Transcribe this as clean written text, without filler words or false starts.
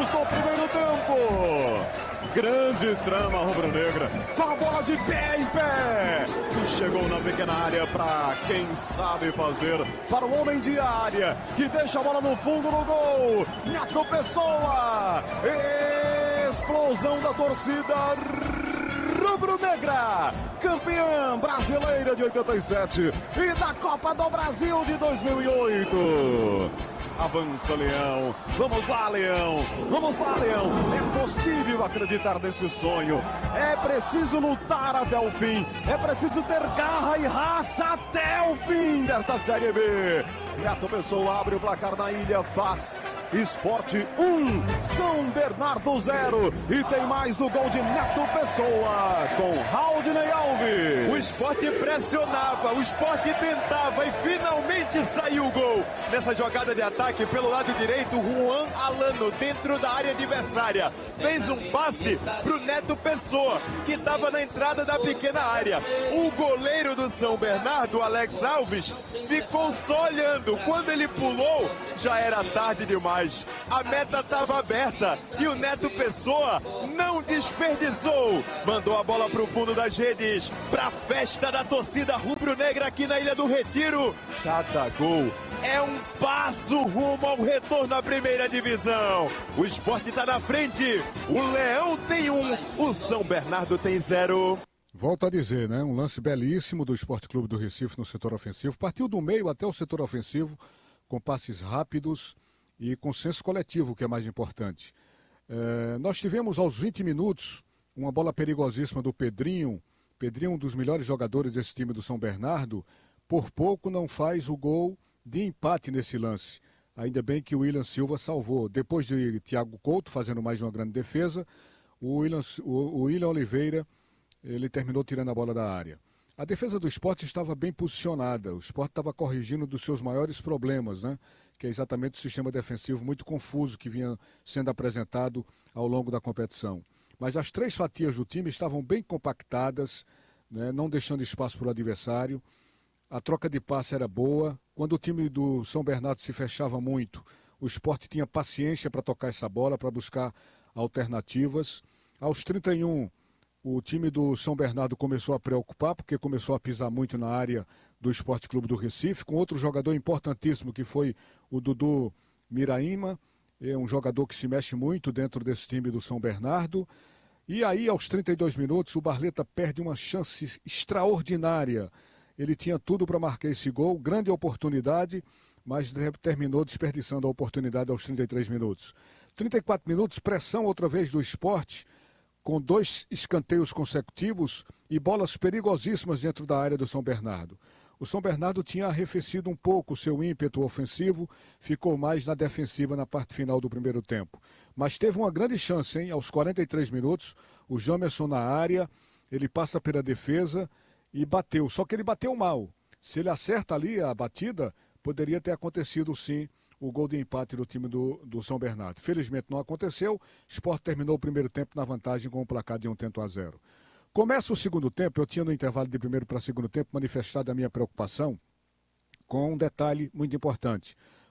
minutos do primeiro tempo. Grande trama rubro-negra, com a bola de pé em pé, que chegou na pequena área para, quem sabe fazer, para o homem de área, que deixa a bola no fundo do gol, Neto Pessoa, explosão da torcida rubro-negra, campeã brasileira de 87 e da Copa do Brasil de 2008. Avança, Leão. Vamos lá, Leão. Vamos lá, Leão. É possível acreditar nesse sonho. É preciso lutar até o fim. É preciso ter garra e raça até o fim desta Série B. Neto Pessoa abre o placar na ilha, faz Sport 1, São Bernardo 0. E tem mais do gol de Neto Pessoa com Raudinei Alves. O Sport pressionava, o Sport tentava e finalmente saiu o gol. Nessa jogada de ataque pelo lado direito, Juan Alano dentro da área adversária fez um passe pro Neto Pessoa, que estava na entrada da pequena área. O goleiro do São Bernardo, Alex Alves, ficou só olhando. Quando ele pulou, já era tarde demais. A meta estava aberta e o Neto Pessoa não desperdiçou. Mandou a bola pro fundo das redes, pra festa da torcida rubro-negra aqui na Ilha do Retiro. Cada gol é um passo rumo ao retorno à primeira divisão. O Sport está na frente. O Leão tem 1, o São Bernardo tem 0. Volto a dizer, né? Um lance belíssimo do Sport Clube do Recife no setor ofensivo. Partiu do meio até o setor ofensivo, com passes rápidos e com senso coletivo, que é mais importante. Nós tivemos aos 20 minutos uma bola perigosíssima do Pedrinho. Pedrinho, um dos melhores jogadores desse time do São Bernardo, por pouco não faz o gol de empate nesse lance. Ainda bem que o William Silva salvou. Depois de Thiago Couto fazendo mais uma grande defesa, o William Oliveira, ele terminou tirando a bola da área. A defesa do Sport estava bem posicionada. O Sport estava corrigindo dos seus maiores problemas, né? Que é exatamente o sistema defensivo muito confuso que vinha sendo apresentado ao longo da competição. Mas as 3 fatias do time estavam bem compactadas, né? Não deixando espaço para o adversário. A troca de passe era boa. Quando o time do São Bernardo se fechava muito, o Sport tinha paciência para tocar essa bola, para buscar alternativas. Aos 31, o time do São Bernardo começou a preocupar, porque começou a pisar muito na área do Sport Clube do Recife, com outro jogador importantíssimo, que foi o Dudu Miraíma, é um jogador que se mexe muito dentro desse time do São Bernardo. E aí, aos 32 minutos, o Barleta perde uma chance extraordinária. Ele tinha tudo para marcar esse gol, grande oportunidade, mas terminou desperdiçando a oportunidade aos 33 minutos. 34 minutos, pressão outra vez do Sport, com 2 escanteios consecutivos e bolas perigosíssimas dentro da área do São Bernardo. O São Bernardo tinha arrefecido um pouco o seu ímpeto ofensivo, ficou mais na defensiva na parte final do primeiro tempo. Mas teve uma grande chance, hein? Aos 43 minutos, o Jamerson na área, ele passa pela defesa e bateu, só que ele bateu mal. Se ele acerta ali a batida, poderia ter acontecido sim o gol de empate do time do São Bernardo. Felizmente não aconteceu, o Sport terminou o primeiro tempo na vantagem com o placar de 1-0. Começa o segundo tempo, eu tinha no intervalo de primeiro para segundo tempo manifestado a minha preocupação com um detalhe muito importante.